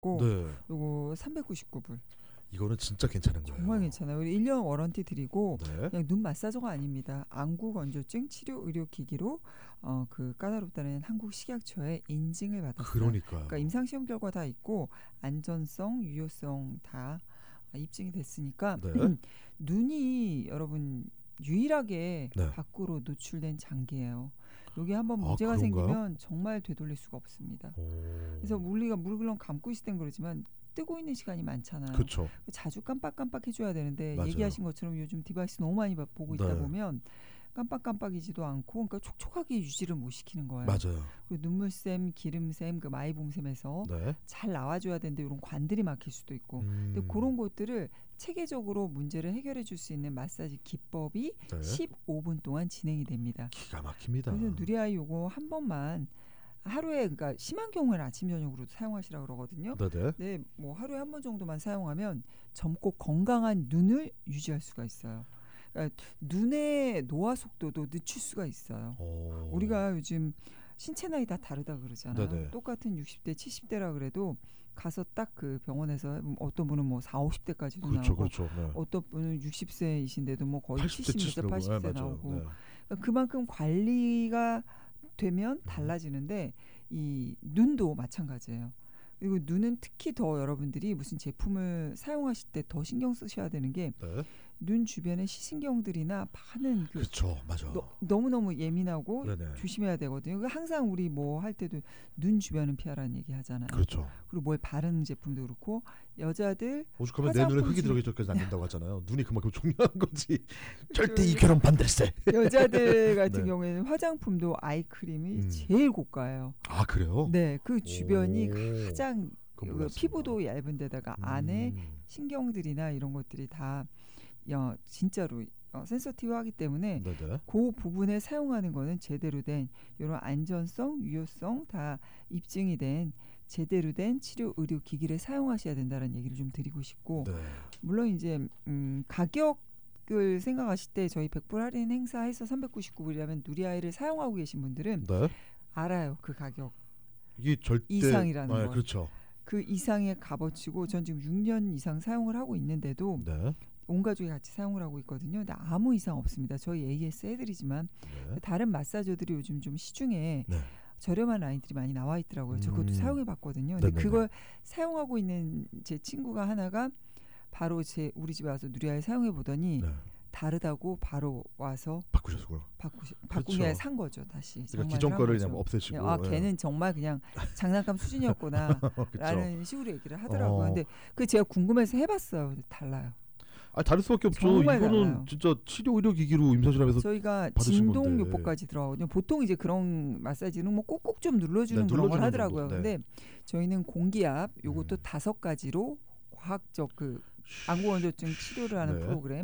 네. 요거 399불. 이거는 진짜 괜찮은 거예요. 정말 괜찮아요. 우리 1년 워런티 드리고 네. 그냥 눈 마사저가 아닙니다. 안구 건조증 치료 의료 기기로 그 까다롭다는 한국 식약처의 인증을 받았어요. 그러니까요. 임상 시험 결과 다 있고 안전성, 유효성 다 입증이 됐으니까 네. 눈이 여러분 유일하게 네. 밖으로 노출된 장기예요. 여기 한번 문제가 그런가요? 생기면 정말 되돌릴 수가 없습니다. 그래서 우리가 물론 감고 있을 땐 그러지만 뜨고 있는 시간이 많잖아요. 그렇죠. 자주 깜빡깜빡 해줘야 되는데 맞아요. 얘기하신 것처럼 요즘 디바이스 너무 많이 보고 있다 네. 보면 깜빡깜빡이지도 않고 그러니까 촉촉하게 유지를 못 시키는 거예요. 맞아요. 그리고 눈물샘, 기름샘, 그 마이봉샘에서 네. 잘 나와줘야 되는데 이런 관들이 막힐 수도 있고 근데 그런 것들을 체계적으로 문제를 해결해 줄 수 있는 마사지 기법이 네. 15분 동안 진행이 됩니다. 기가 막힙니다. 그래서 누리아이 요거 한 번만 하루에 그러니까 심한 경우에는 아침 저녁으로도 사용하시라 그러거든요. 네네. 네, 뭐 하루에 한 번 정도만 사용하면 젊고 건강한 눈을 유지할 수가 있어요. 그러니까 눈의 노화 속도도 늦출 수가 있어요. 우리가 요즘 신체 나이 다 다르다 그러잖아요. 네네. 똑같은 60대, 70대라 그래도 가서 딱 그 병원에서 어떤 분은 뭐 40, 50대까지도 그렇죠, 나오고 그렇죠. 네. 어떤 분은 60세이신데도 뭐 거의 80대, 70세, 80세 네, 나오고 네. 그러니까 그만큼 관리가 되면 달라지는데 이 눈도 마찬가지예요. 그리고 눈은 특히 더 여러분들이 무슨 제품을 사용하실 때 더 신경 쓰셔야 되는 게 눈 주변의 시신경들이나 많은 그 그렇죠, 맞아. 너무너무 예민하고 네네. 조심해야 되거든요. 항상 우리 뭐 할 때도 눈 주변은 피하라는 얘기 하잖아요. 그렇죠. 그리고 뭘 바르는 제품도 그렇고 여자들 오죽하면 내 눈에 흙이 들어가기 전까지 안 된다고 하잖아요. 눈이 그만큼 중요한 거지. 절대 이 결혼 반댈세. 여자들 같은 네. 경우에는 화장품도 아이크림이 음. 제일 고가예요. 아 그래요? 네, 그 주변이 오. 가장 그건 몰랐습니다. 피부도 얇은 데다가 안에 신경들이나 이런 것들이 다 진짜로 센서티브하기 때문에 네네. 그 부분에 사용하는 거는 제대로 된 이런 안전성, 유효성 다 입증이 된 제대로 된 치료 의료 기기를 사용하셔야 된다는 얘기를 좀 드리고 싶고 네. 물론 이제 가격을 생각하실 때 저희 100불 할인 행사해서 399불이라면 누리아이를 사용하고 계신 분들은 네. 알아요. 그 가격. 이게 절대 이상이라는 걸. 그렇죠. 그 이상의 값어치고 전 지금 6년 이상 사용을 하고 있는데도 네. 온 가족이 같이 사용을 하고 있거든요. 근데 아무 이상 없습니다. 저희 AS 해드리지만 네. 다른 마사저들이 요즘 좀 시중에 네. 저렴한 라인들이 많이 나와 있더라고요. 저 그것도 사용해 봤거든요. 근데 네네네. 그걸 사용하고 있는 제 친구가 하나가 바로 우리 집에 와서 누리아이 사용해 보더니 네. 다르다고 바로 와서 바꾸셨고요. 바꾼 게 아니라 산 거죠. 다시. 그러니까 기존 거를 그냥 없애시고. 아, 걔는 정말 그냥 장난감 수준이었구나 라는 식으로 얘기를 하더라고요. 근데 그 제가 궁금해서 해봤어요. 근데 달라요. 아 다를 수밖에 없죠. 정말 이거는 달라요. 진짜 치료 의료 기기로 임상실험에서 저희가 받으신 진동요법까지 들어가거든요. 보통 이제 그런 마사지는 뭐 꼭꼭 좀 눌러주는 네, 그런 걸 눌러주는 하더라고요. 정도. 네. 근데 저희는 공기압 요것도 5가지로 과학적 그 안구건조증 치료를 하는 네. 프로그램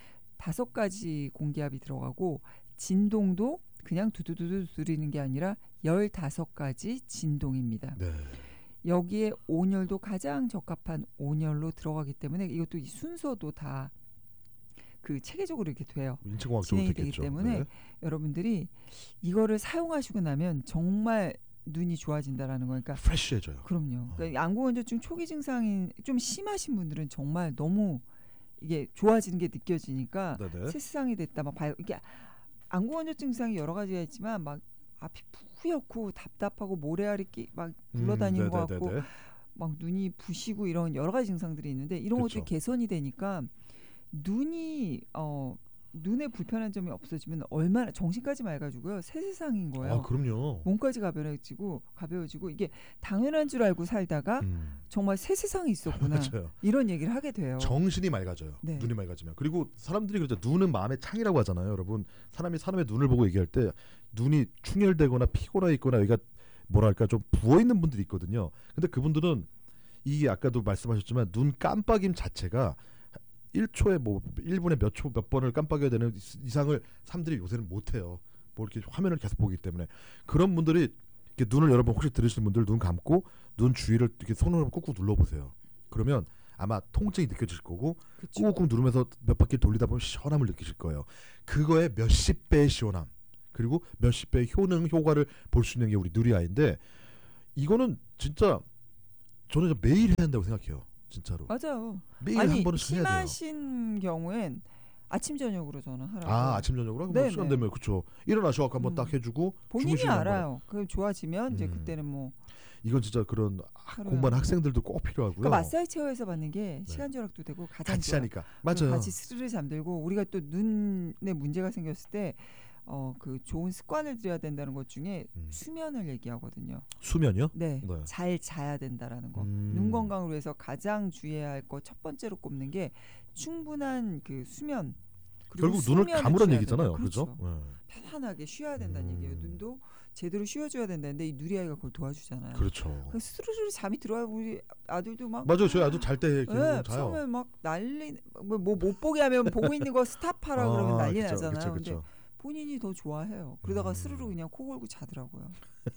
5가지 공기압이 들어가고 진동도 그냥 두두두두 두드리는 게 아니라 15가지 진동입니다. 네. 여기에 온열도 가장 적합한 온열로 들어가기 때문에 이것도 이 순서도 다 그 체계적으로 이렇게 돼요. 인체공학적으로 진행이 되기 됐겠죠. 때문에 네. 여러분들이 이거를 사용하시고 나면 정말 눈이 좋아진다라는 거니까 프레시해져요. 그럼요. 그러니까 안구건조증 초기 증상이 좀 심하신 분들은 정말 너무 이게 좋아지는 게 느껴지니까 네네. 새세상이 됐다 막 이게 안구건조증 증상이 여러 가지가 있지만 막 앞이 뿌옇고 답답하고 모래알이 막 굴러다니는 것 같고 네네네네. 막 눈이 부시고 이런 여러 가지 증상들이 있는데 이런 그렇죠. 것들이 개선이 되니까 눈이 눈에 불편한 점이 없어지면 얼마나 정신까지 맑아지고요. 새 세상인 거예요. 아 그럼요. 몸까지 가벼워지고 이게 당연한 줄 알고 살다가 정말 새 세상이 있었구나. 맞아요. 이런 얘기를 하게 돼요. 정신이 맑아져요. 네. 눈이 맑아지면. 그리고 사람들이 그러죠. 눈은 마음의 창이라고 하잖아요. 여러분 사람이 사람의 눈을 보고 얘기할 때 눈이 충혈되거나 피곤해 있거나 여기가 뭐랄까 좀 부어있는 분들이 있거든요. 근데 그분들은 이게 아까도 말씀하셨지만 눈 깜빡임 자체가 1초에 뭐 1분에 몇 번을 깜빡여야 되는 이상을 사람들이 요새는 못해요. 뭐 이렇게 화면을 계속 보기 때문에 그런 분들이 이렇게 눈을 여러분 혹시 들으시는 분들 눈 감고 눈 주위를 이렇게 손으로 꾹꾹 눌러보세요. 그러면 아마 통증이 느껴질 거고 그쵸. 꾹꾹 누르면서 몇 바퀴 돌리다 보면 시원함을 느끼실 거예요. 그거의 몇십 배의 시원함 그리고 몇십 배의 효과를 볼 수 있는 게 우리 누리아이인데 이거는 진짜 저는 매일 해야 한다고 생각해요. 진짜로. 맞아요. 매일 아니 한 번씩 해야 돼요. 심하신 경우엔 아침 저녁으로 저는 하라고. 아침 저녁으로 뭐 시간 되면 그렇죠. 일어나셔서 한번 딱 해주고 본인이 주무시고 알아요. 그 좋아지면 이제 그때는 뭐 이건 진짜 그런 공부하는 학생들도 꼭 필요하고요. 그러니까 마사지 체어에서 받는 게 시간 절약도 되고 가장 같이 좋아. 하니까 맞아요. 같이 스르르 잠들고 우리가 또 눈에 문제가 생겼을 때 그 좋은 습관을 들여야 된다는 것 중에 수면을 얘기하거든요. 수면이요? 네. 잘 자야 된다라는 거. 눈 건강을 위해서 가장 주의해야 할 거 첫 번째로 꼽는 게 충분한 그 수면. 결국 눈을 감으란 얘기잖아요. 그렇죠? 편안하게 쉬어야 된다는 얘기예요. 눈도 제대로 쉬어줘야 된다는데 이 누리아이가 그걸 도와주잖아요. 그렇죠. 스르르 잠이 들어야 우리 아들도 막 맞아요. 저희 아들 잘 때 자요. 처음에 막 난리 뭐 못 보게 하면 보고 있는 거 스탑하라 그러면 난리 나잖아요. 근데 본인이 더 좋아해요. 그러다가 스르르 그냥 코 골고 자더라고요.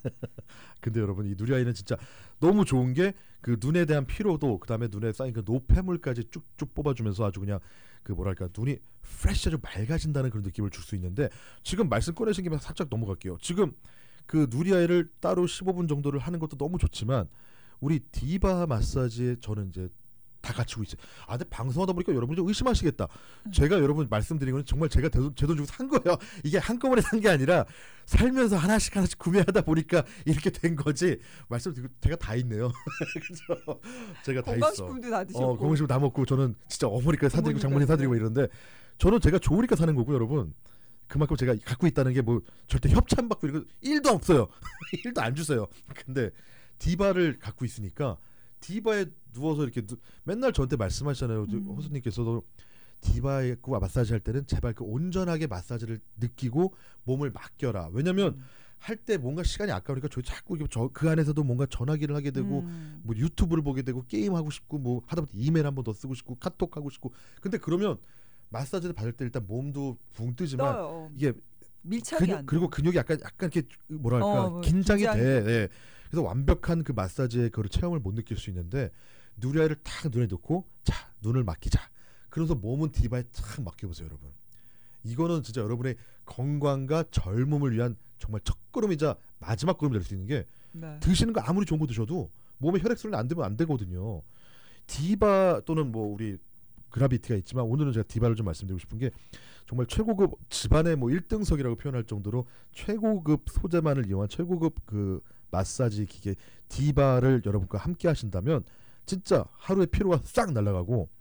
근데 여러분 이 누리아이는 진짜 너무 좋은 게 그 눈에 대한 피로도 그다음에 눈에 쌓인 그 노폐물까지 쭉쭉 뽑아주면서 아주 그냥 그 뭐랄까 눈이 프레시 아주 맑아진다는 그런 느낌을 줄 수 있는데 지금 말씀 꺼내신 김에 살짝 넘어갈게요. 지금 그 누리아이를 따로 15분 정도를 하는 것도 너무 좋지만 우리 디바 마사지에 저는 이제 다 갖추고 있어요. 근데 방송하다 보니까 여러분이 좀 의심하시겠다. 제가 여러분 말씀드린 건 정말 제가 제 돈 주고 산 거예요. 이게 한꺼번에 산 게 아니라 살면서 하나씩 구매하다 보니까 이렇게 된 거지. 말씀드리고 제가 다 있네요. 그렇죠? 제가 다 있어. 건강식품도 다 드셨고. 건강식품 다 먹고 저는 진짜 어머니까지 사드리고 장모님 사드리고 이러는데 저는 제가 좋으니까 사는 거고 여러분. 그만큼 제가 갖고 있다는 게 뭐 절대 협찬받고 이런 거 1도 없어요. 1도 안 주세요. 근데 디바를 갖고 있으니까 디바에 누워서 이렇게 맨날 저한테 말씀하시잖아요. 호수님께서도 디바에 마사지 할 때는 제발 그 온전하게 마사지를 느끼고 몸을 맡겨라. 왜냐면 할 때 뭔가 시간이 아까우니까 저희 자꾸 그 안에서도 뭔가 전화기를 하게 되고 뭐 유튜브를 보게 되고 게임 하고 싶고 뭐 하다못해 이메일 한 번 더 쓰고 싶고 카톡 하고 싶고 근데 그러면 마사지를 받을 때 일단 몸도 붕 뜨지만 이게 밀착이 안 돼. 그리고 근육이 약간 이렇게 뭐랄까 긴장이 돼. 네. 그래서 완벽한 그 마사지의 그 체험을 못 느낄 수 있는데 누리아이를 탁 눈에 넣고 자 눈을 맡기자. 그래서 몸은 디바에 탁 맡겨보세요, 여러분. 이거는 진짜 여러분의 건강과 젊음을 위한 정말 첫걸음이자 마지막 걸음이 될 수 있는 게 드시는 거 아무리 좋은 거 드셔도 몸에 혈액순환이 안 되면 안 되거든요. 디바 또는 뭐 우리 그라비티가 있지만 오늘은 제가 디바를 좀 말씀드리고 싶은 게 정말 최고급 집안의 뭐 1등석이라고 표현할 정도로 최고급 소재만을 이용한 최고급 그 마사지 기계 디바를 여러분과 함께 하신다면 진짜 하루의 피로가 싹 날아가고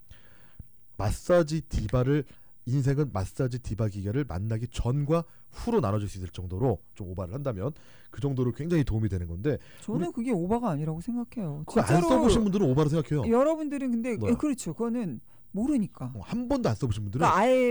마사지 디바를 인생은 마사지 디바 기계를 만나기 전과 후로 나눠질 수 있을 정도로 좀 오바를 한다면 그 정도로 굉장히 도움이 되는 건데 저는 그게 오바가 아니라고 생각해요. 그거 안 써보신 분들은 오바로 생각해요. 여러분들은 근데 그렇죠. 그거는 모르니까. 한 번도 안 써보신 분들은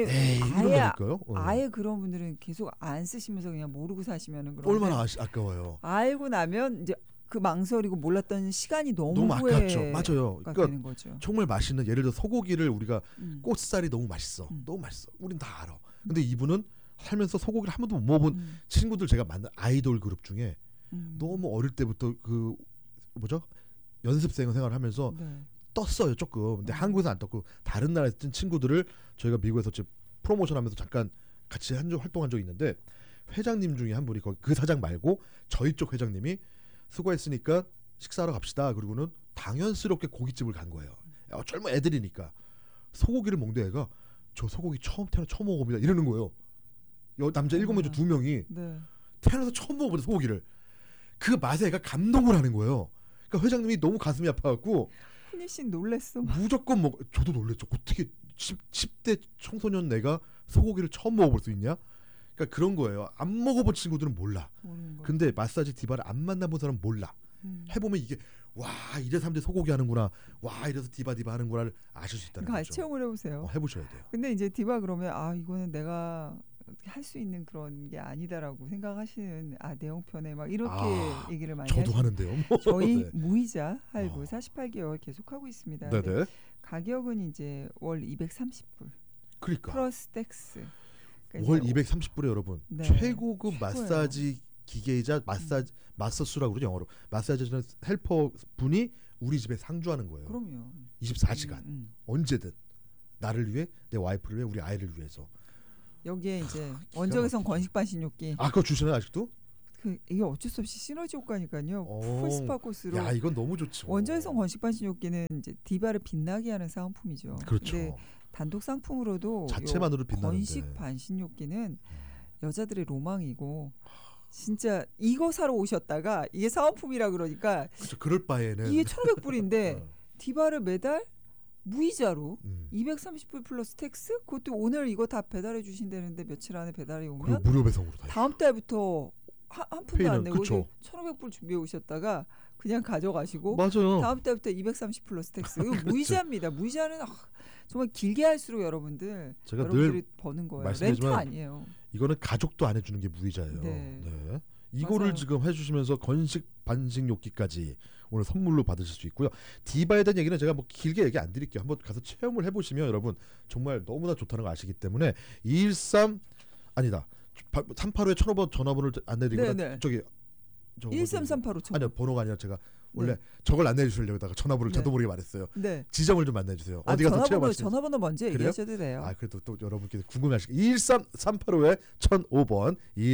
그러니까 아예 그런 분들은 계속 안 쓰시면서 그냥 모르고 사시면은 그런 얼마나 아까워요. 알고 나면 이제 그 망설이고 몰랐던 시간이 너무 아깝죠. 맞아요. 그러니까 되는 거죠. 정말 맛있는 예를 들어 소고기를 우리가 꽃살이 너무 맛있어. 너무 맛있어. 우린 다 알아. 근데 이분은 살면서 소고기를 한 번도 못 먹어본 친구들 제가 만난 아이돌 그룹 중에 너무 어릴 때부터 그 뭐죠? 연습생 생활을 하면서 떴어요 조금. 근데 한국에서 안 떴고 다른 나라에서 뜬 친구들을 저희가 미국에서 프로모션하면서 잠깐 같이 활동한 적이 있는데 회장님 중에 한 분이 그 사장 말고 저희 쪽 회장님이 수고했으니까 식사하러 갑시다. 그리고는 당연스럽게 고깃집을 간 거예요. 젊은 애들이니까 소고기를 먹는 애가 저 소고기 태어나서 처음 먹어봅니다. 이러는 거예요. 남자 7명 중 2명이 태어나서 처음 먹어보는 소고기를 그 맛에 애가 감동을 하는 거예요. 그러니까 회장님이 너무 가슴이 아파갖고 훈이 씨 놀랬어. 무조건 저도 놀랬죠. 어떻게 10대 청소년 내가 소고기를 처음 먹어볼 수 있냐? 그러니까 그런 거예요. 안 먹어본 친구들은 몰라. 근데 마사지 디바를 안 만나본 사람은 몰라. 해보면 이게 와 이래서 사람들이 소고기 하는구나. 와 이래서 디바 하는구나를 아실 수 있다는 거죠. 체험을 해보세요. 해보셔야 돼요. 근데 이제 디바 그러면 이거는 내가 할 수 있는 그런 게 아니다라고 생각하시는 내용편에 막 이렇게 얘기를 많이 저도 하는데요. 저희 무이자 할부 48개월 계속하고 있습니다. 네네. 가격은 이제 월 230불. 그러니까. 플러스 텍스. 그러니까 월 230불에 여러분 최고급 마사지 기계이자 마사수라고 그러죠 영어로. 마사지 헬퍼 분이 우리 집에 상주하는 거예요. 그럼요. 24시간 언제든 나를 위해 내 와이프를 위해 우리 아이를 위해서. 여기에 이제 원적외선 건식반 신욕기. 그거 주시나요 아직도? 이게 어쩔 수 없이 시너지 효과니까요. 풀스파코스로. 야, 이건 너무 좋죠. 원자회성 건식 반신욕기는 이제 디바를 빛나게 하는 사은품이죠. 그렇죠. 근데 단독 상품으로도 자체만으로 빛나는데. 건식 반신욕기는 여자들의 로망이고 진짜 이거 사러 오셨다가 이게 사은품이라 그러니까 그렇죠. 그럴 바에는 이게 1,500불인데 디바를 매달 무이자로 230불 플러스 텍스? 그것도 오늘 이거 다 배달해 주신다는데 며칠 안에 배달이 오면 그리고 무료 배송으로 다 다음 달부터 한 푼도 안 내고 그쵸. 1,500불 준비해 오셨다가 그냥 가져가시고 맞아요. 다음 달부터 230 플러스 텍스. 이거 그렇죠. 무이자입니다. 무이자는 정말 길게 할수록 제가 여러분들이 늘 버는 거예요. 말씀드리지만 렌트 아니에요. 이거는 가족도 안 해주는 게 무이자예요. 네. 네. 이거를 맞아요. 지금 해주시면서 건식 반식욕기까지 오늘 선물로 받으실 수 있고요. 디바에 대한 얘기는 제가 뭐 길게 얘기 안 드릴게요. 한번 가서 체험을 해보시면 여러분 정말 너무나 좋다는 걸 아시기 때문에 213 아니다 385에 1,500번 전화번호를 안내드리고 네네. 저기 13385 아니요 번호가 아니라 제가 원래 저걸 안내해 주시려다가 전화번호를 네. 저도 모르게 말했어요. 네. 지점을 좀 안내해 주세요. 어디 가서 체험하시는지. 전화번호 먼저 그래요? 얘기하셔도 돼요. 아 그래도 또 여러분께서 궁금해하시고 213-385에 1,005번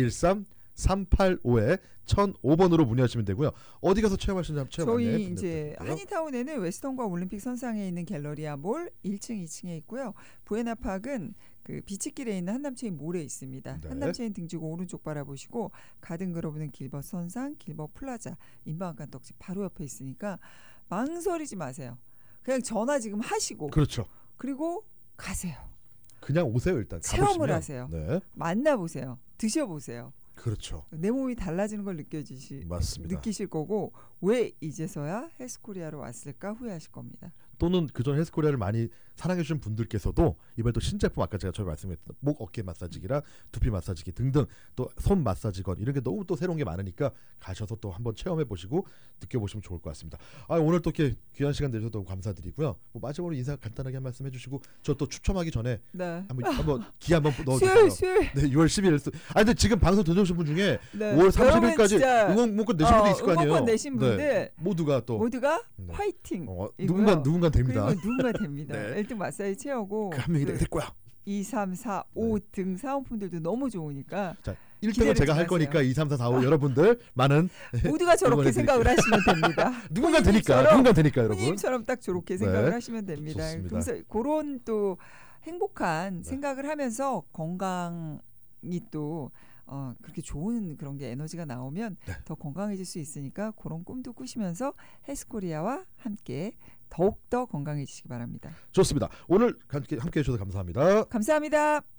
213-385에 1,005번으로 문의하시면 되고요. 어디 가서 체험하시는지 한번 체험 안내 저희 이제 부탁드릴게요. 한인타운에는 웨스턴과 올림픽 선상에 있는 갤러리아 몰 1층, 2층에 있고요. 부에나팍은 그 비치길에 있는 한남체인 몰에 있습니다. 네. 한남체인 등지고 오른쪽 바라보시고 가든그로브는 길벗 선상, 길벗 플라자, 인방앗간 떡집 바로 옆에 있으니까 망설이지 마세요. 그냥 전화 지금 하시고 그렇죠. 그리고 가세요. 그냥 오세요 일단. 체험을 가보시면. 하세요. 네, 만나보세요. 드셔보세요. 그렇죠. 내 몸이 달라지는 걸 맞습니다. 느끼실 거고 왜 이제서야 헬스코리아로 왔을까 후회하실 겁니다. 또는 그전 헬스코리아를 많이 사랑해주신 분들께서도 이번에 또 신제품 아까 제가 처음에 말씀했던 목 어깨 마사지기랑 두피 마사지기 등등 또 손 마사지건 이런 게 너무 또 새로운 게 많으니까 가셔서 또 한번 체험해 보시고 느껴보시면 좋을 것 같습니다. 아 오늘 또 이렇게 귀한 시간 내주셔서 너무 감사드리고요. 뭐 마지막으로 인사 간단하게 한 말씀 해주시고 저 또 추첨하기 전에 네. 한번 기 한번 넣어주세요. 수요일. 네, 6월 11일. 근데 지금 방송 들으신 분 중에 네. 5월 30일까지 진짜 응원 문건 내신 분도 있을 거 아니에요. 응원권 내신 분들 네, 모두가 또 네. 화이팅. 누군가 됩니다. 그리고 누군가 됩니다. 네. 1등 마사지 채우고 그 한 명이 될 거야. 2, 3, 4, 5 등 사은품들도 너무 좋으니까 자, 1등은 제가 할 마세요. 거니까 2, 3, 4, 4, 5 여러분들 많은 모두가 저렇게 생각을 하시면 됩니다. 누군가 되니까 여러분. 후님처럼 딱 저렇게 생각을 하시면 됩니다. 좋습니다. 그래서 그런 또 행복한 생각을 하면서 건강이 또 그렇게 좋은 그런 게 에너지가 나오면 더 건강해질 수 있으니까 그런 꿈도 꾸시면서 헬스코리아와 함께 더욱더 건강해지시기 바랍니다. 좋습니다. 오늘 함께 해주셔서 감사합니다. 감사합니다.